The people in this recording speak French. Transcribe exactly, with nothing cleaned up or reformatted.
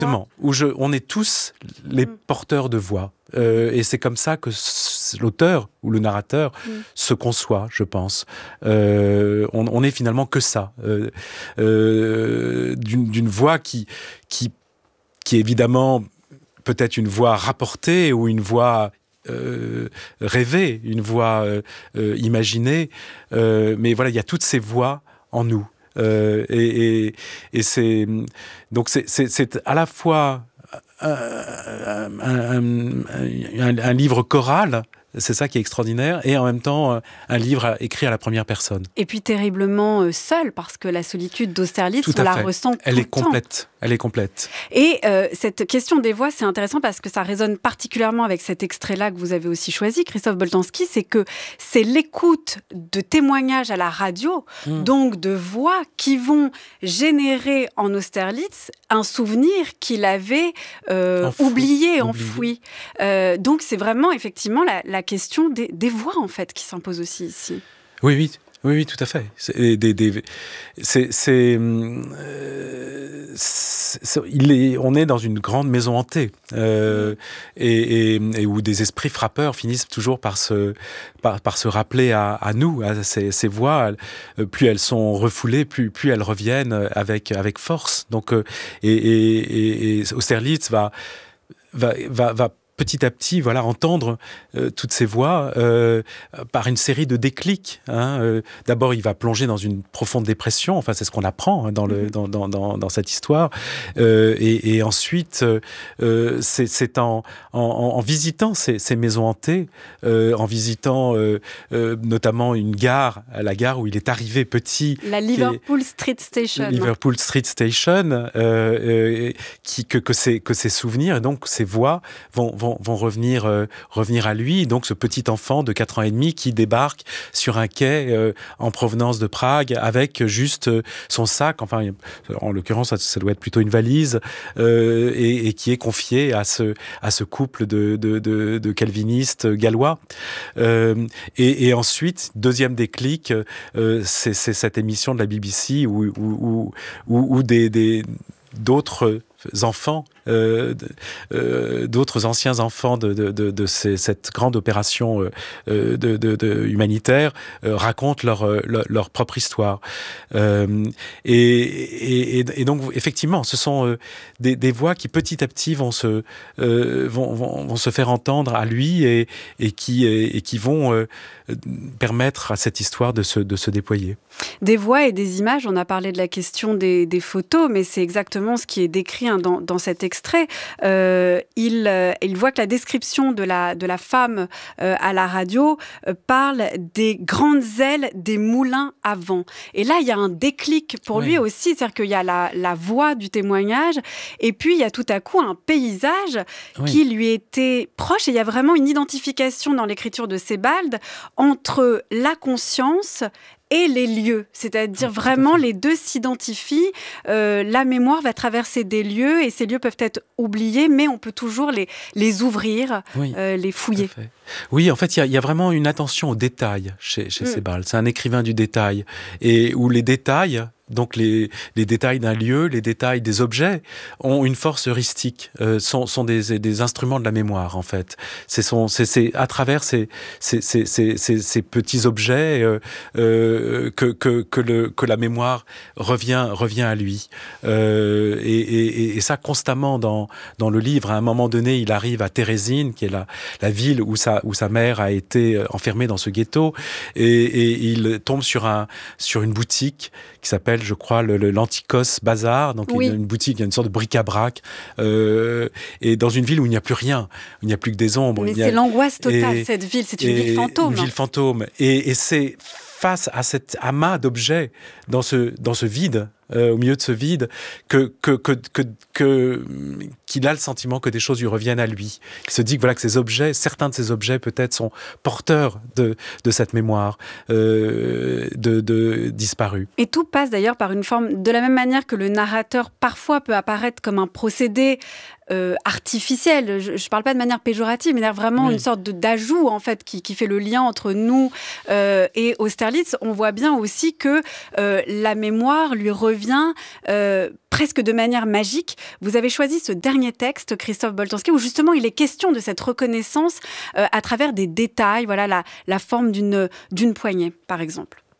Exactement, où je, on est tous les Mm. porteurs de voix. Euh, et c'est comme ça que c- l'auteur ou le narrateur Mm. se conçoit, je pense. Euh, on, on est finalement que ça, euh, euh, d'une, d'une voix qui, qui, qui évidemment peut être une voix rapportée ou une voix euh, rêvée, une voix euh, euh, imaginée. Euh, mais voilà, il y a toutes ces voix en nous. Euh, et, et, et c'est donc c'est, c'est, c'est à la fois un, un, un, un, un livre choral, c'est ça qui est extraordinaire, et en même temps un livre écrit à la première personne. Et puis terriblement euh, seul, parce que la solitude d'Austerlitz, Tout on à la fait. ressent Elle tout est le temps. complète. Elle est complète. Et euh, cette question des voix, c'est intéressant parce que ça résonne particulièrement avec cet extrait-là que vous avez aussi choisi, Christophe Boltanski, c'est que c'est l'écoute de témoignages à la radio, mmh. donc de voix qui vont générer en Austerlitz un souvenir qu'il avait euh, Enfoui, oublié, oublié. enfoui. Euh, donc c'est vraiment effectivement la, la question des, des voix en fait qui s'impose aussi ici. Oui, oui. Oui, oui, tout à fait. C'est, des, des, c'est, c'est, euh, c'est, il est, on est dans une grande maison hantée euh, et, et, et où des esprits frappeurs finissent toujours par se, par, par se rappeler à, à nous, à ces, ces voix. Plus elles sont refoulées, plus, plus elles reviennent avec, avec force. Donc, et, et, et, et Austerlitz va, va, va, va petit à petit, voilà, entendre euh, toutes ces voix euh, par une série de déclics. Hein. Euh, d'abord, il va plonger dans une profonde dépression. Enfin, c'est ce qu'on apprend hein, dans, le, dans, dans, dans, dans cette histoire. Euh, et, et ensuite, euh, c'est, c'est en, en, en visitant ces, ces maisons hantées, euh, en visitant euh, euh, notamment une gare, la gare où il est arrivé petit. La Liverpool Street Station. Liverpool Street Station, euh, euh, qui, que, que, ces, que ces souvenirs et donc ces voix vont, vont vont revenir, euh, revenir à lui. Donc, ce petit enfant de quatre ans et demi qui débarque sur un quai euh, en provenance de Prague avec juste euh, son sac, enfin, en l'occurrence, ça, ça doit être plutôt une valise, euh, et, et qui est confié à ce, à ce couple de, de, de, de calvinistes gallois. Euh, et, et ensuite, deuxième déclic, euh, c'est, c'est cette émission de la B B C où, où, où, où, où des, des, d'autres enfants, euh, euh, d'autres anciens enfants de, de, de, de ces, cette grande opération euh, de, de, de humanitaire euh, racontent leur, leur, leur propre histoire. Euh, et, et, et donc, effectivement, ce sont euh, des, des voix qui, petit à petit, vont se, euh, vont, vont, vont se faire entendre à lui et, et, qui, et, et qui vont euh, permettre à cette histoire de se, de se déployer. Des voix et des images, on a parlé de la question des, des photos, mais c'est exactement ce qui est décrit hein, dans, dans cet extrait. Euh, il, euh, il voit que la description de la, de la femme euh, à la radio euh, parle des grandes ailes des moulins à vent. Et là, il y a un déclic pour oui. lui aussi, c'est-à-dire qu'il y a la, la voix du témoignage, et puis il y a tout à coup un paysage oui. qui lui était proche, et il y a vraiment une identification dans l'écriture de Sebald entre la conscience et les lieux, c'est-à-dire oh, vraiment les deux s'identifient, euh, la mémoire va traverser des lieux et ces lieux peuvent être oubliés, mais on peut toujours les, les ouvrir, oui, euh, les fouiller. Oui, en fait, il y, y a vraiment une attention aux détails chez, chez mm. Sebald. C'est un écrivain du détail, et où les détails, donc les, les détails d'un lieu, les détails des objets, ont une force heuristique, euh, sont, sont des, des instruments de la mémoire, en fait. C'est, son, c'est, c'est à travers ces, ces, ces, ces, ces, ces petits objets euh, euh, que, que, que, le, que la mémoire revient, revient à lui. Euh, et, et, et ça, constamment dans, dans le livre. À un moment donné, il arrive à Térésine, qui est la, la ville où sa, où sa mère a été enfermée dans ce ghetto, et, et il tombe sur, un, sur une boutique qui s'appelle, je crois, le, le, l'Antikos Bazar, donc oui. une, une boutique, une sorte de bric-à-brac, euh, et dans une ville où il n'y a plus rien, où il n'y a plus que des ombres. Mais il y a... c'est l'angoisse totale, et, cette ville, c'est une ville fantôme. Une ville fantôme, et, et c'est face à cet amas d'objets, dans ce, dans ce vide, euh, au milieu de ce vide, que, que, que, que, que, qu'il a le sentiment que des choses lui reviennent à lui. Il se dit que, voilà, que ces objets, certains de ces objets peut-être sont porteurs de, de cette mémoire euh, de, de disparue. Et tout passe d'ailleurs par une forme, de la même manière que le narrateur parfois peut apparaître comme un procédé Euh, artificielle, je ne parle pas de manière péjorative, mais vraiment oui. une sorte de, d'ajout en fait, qui, qui fait le lien entre nous euh, et Austerlitz. On voit bien aussi que euh, la mémoire lui revient revient euh, presque de manière magique. Vous avez choisi ce dernier texte, Christophe Boltanski, où justement il est question de cette reconnaissance euh, à travers des détails, voilà, la, la forme d'une, d'une poignée, par exemple.